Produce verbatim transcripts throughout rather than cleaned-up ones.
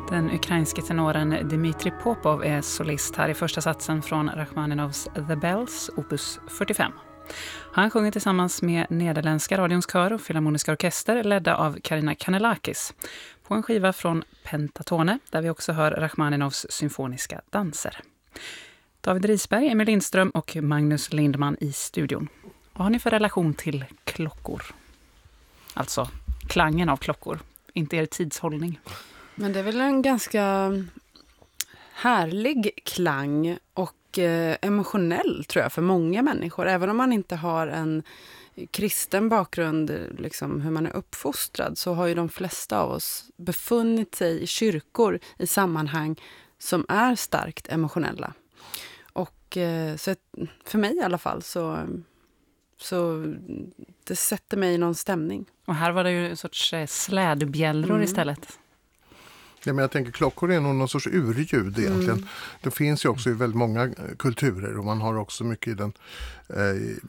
Den ukrainske tenoren Dmitri Popov är solist här i första satsen från Rachmaninovs The Bells, opus fyrtiofem. Han sjunger tillsammans med nederländska radions kör och filharmoniska orkester ledda av Karina Kanellakis på en skiva från Pentatone där vi också hör Rachmaninovs symfoniska danser. David Risberg, Emil Lindström och Magnus Lindman i studion. Vad har ni för relation till klockor? Alltså klangen av klockor, inte er tidshållning. Men det är väl en ganska härlig klang och eh, emotionell tror jag för många människor. Även om man inte har en kristen bakgrund, liksom hur man är uppfostrad, så har ju de flesta av oss befunnit sig i kyrkor i sammanhang som är starkt emotionella. Och eh, så för mig i alla fall så, så det sätter mig i någon stämning. Och här var det ju en sorts slädbjällror mm. istället. Ja, men jag tänker klockor är nog någon sorts urljud egentligen. Mm. Det finns ju också i väldigt många kulturer och man har också mycket i den, eh,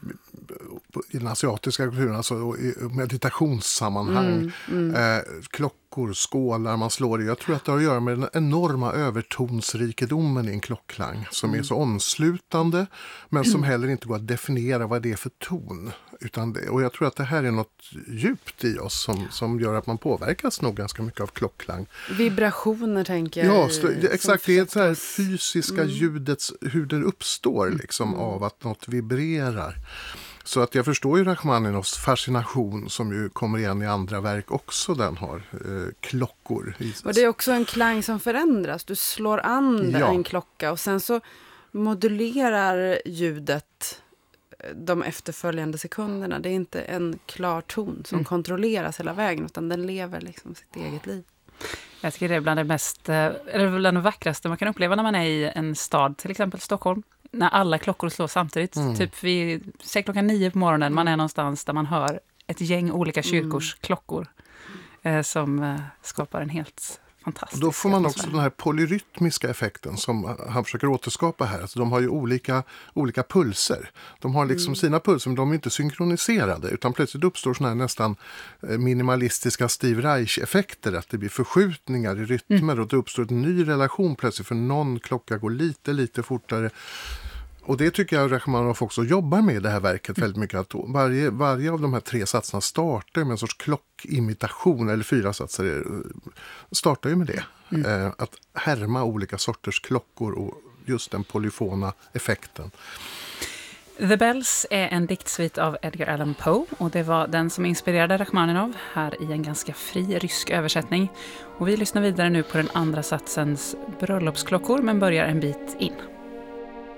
i den asiatiska kulturen, alltså i meditationssammanhang. Mm. Mm. Eh, klockor, skålar man slår i. Jag tror att det har att göra med den enorma övertonsrikedomen i en klockklang som mm. är så omslutande men som heller inte går att definiera vad det är för ton. Utan det, och jag tror att det här är något djupt i oss som, som gör att man påverkas nog ganska mycket av klockklang. Vibrationer tänker jag. Ja, st- exakt. Det är det här fysiska mm. ljudets, hur det uppstår liksom mm. av att något vibrerar. Så att jag förstår ju Rachmaninovs fascination som ju kommer igen i andra verk också. Den har eh, klockor. Och det är också en klang som förändras. Du slår an ja. en klocka och sen så modulerar ljudet de efterföljande sekunderna. Det är inte en klar ton som mm. kontrolleras hela vägen utan den lever liksom sitt eget liv. Jag tycker det är bland det mest, eller bland det vackraste man kan uppleva när man är i en stad, till exempel Stockholm. När alla klockor slår samtidigt. Mm. Typ vid, säg klockan nio på morgonen, man är någonstans där man hör ett gäng olika kyrkors mm. klockor eh, som eh, skapar en helt fantastisk. Då får man också den här polyrytmiska effekten som han försöker återskapa här. Alltså de har ju olika, olika pulser. De har liksom mm. sina pulser men de är inte synkroniserade utan plötsligt uppstår såna här nästan minimalistiska Steve Reich-effekter. Att det blir förskjutningar i rytmer mm. och det uppstår en ny relation plötsligt för någon klocka går lite, lite fortare. Och det tycker jag Rachmaninoff också jobbar med i det här verket väldigt mycket. Att varje, varje av de här tre satserna startar med en sorts klockimitation, eller fyra satser startar ju med det. Mm. Eh, att härma olika sorters klockor och just den polyfona effekten. The Bells är en diktsvit av Edgar Allan Poe och det var den som inspirerade Rachmaninov här i en ganska fri rysk översättning. Och vi lyssnar vidare nu på den andra satsens bröllopsklockor men börjar en bit in.